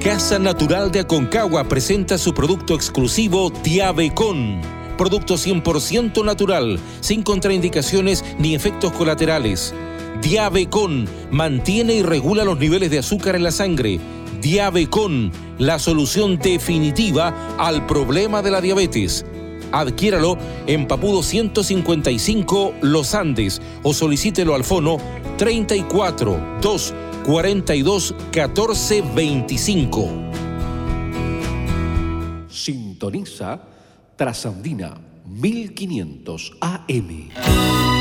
Casa Natural de Aconcagua presenta su producto exclusivo Diabecon. Producto 100% natural, sin contraindicaciones ni efectos colaterales. Diabecon mantiene y regula los niveles de azúcar en la sangre. Diabecon, la solución definitiva al problema de la diabetes. Adquiéralo en Papudo 155 Los Andes o solicítelo al fono 34 2 42 14 25. Sintoniza Trasandina 1500 AM.